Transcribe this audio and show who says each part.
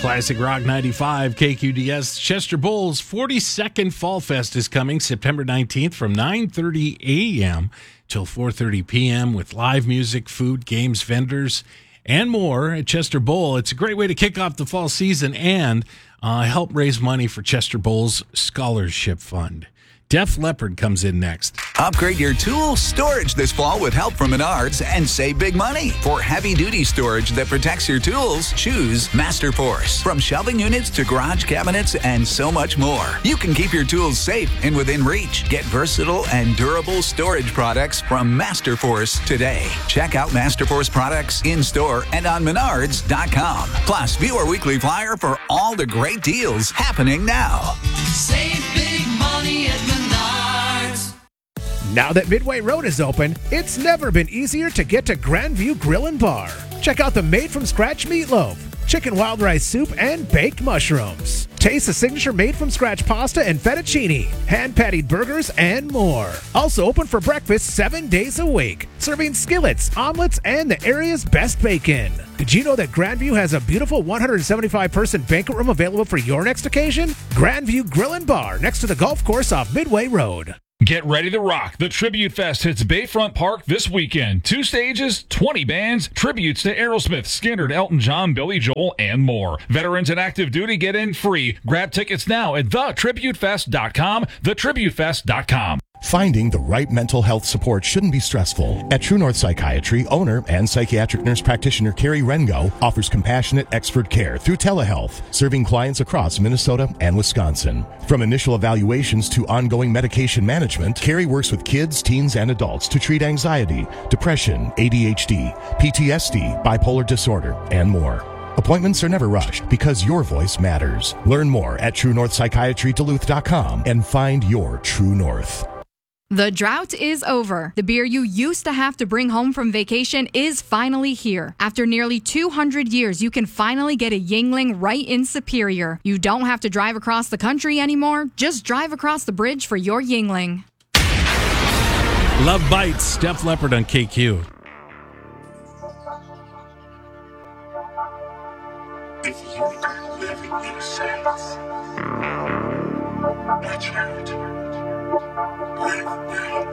Speaker 1: Classic Rock 95, KQDS. Chester Bowls 42nd Fall Fest is coming September 19th from 9:30 a.m. till 4:30 p.m. with live music, food, games, vendors, and more at Chester Bowl. It's a great way to kick off the fall season and help raise money for Chester Bowl's Scholarship Fund. Def Leppard comes in next.
Speaker 2: Upgrade your tool storage this fall with help from Menards and save big money. For heavy-duty storage that protects your tools, choose Masterforce. From shelving units to garage cabinets and so much more, you can keep your tools safe and within reach. Get versatile and durable storage products from Masterforce today. Check out Masterforce products in-store and on Menards.com. Plus, view our weekly flyer for all the great deals happening now.
Speaker 3: Save big money at Menards.
Speaker 4: Now that Midway Road is open, it's never been easier to get to Grandview Grill and Bar. Check out the made-from-scratch meatloaf, chicken wild rice soup, and baked mushrooms. Taste the signature made-from-scratch pasta and fettuccine, hand-patted burgers, and more. Also open for breakfast 7 days a week, serving skillets, omelets, and the area's best bacon. Did you know that Grandview has a beautiful 175-person banquet room available for your next occasion? Grandview Grill and Bar, next to the golf course off Midway Road.
Speaker 5: Get ready to rock. The Tribute Fest hits Bayfront Park this weekend. 2 stages, 20 bands, tributes to Aerosmith, Skynyrd, Elton John, Billy Joel, and more. Veterans and active duty get in free. Grab tickets now at thetributefest.com, thetributefest.com.
Speaker 6: Finding the right mental health support shouldn't be stressful. At True North Psychiatry, owner and psychiatric nurse practitioner Carrie Rengo offers compassionate expert care through telehealth, serving clients across Minnesota and Wisconsin. From initial evaluations to ongoing medication management, Carrie works with kids, teens, and adults to treat anxiety, depression, ADHD, PTSD, bipolar disorder, and more. Appointments are never rushed because your voice matters. Learn more at TrueNorthPsychiatryDuluth.com and find your true north.
Speaker 7: The drought is over. The beer you used to have to bring home from vacation is finally here. After nearly 200 years, you can finally get a Yuengling right in Superior. You don't have to drive across the country anymore. Just drive across the bridge for your Yuengling.
Speaker 1: Love Bites, Def Leppard on KQ.
Speaker 8: If you could live in your sense, that's right. Live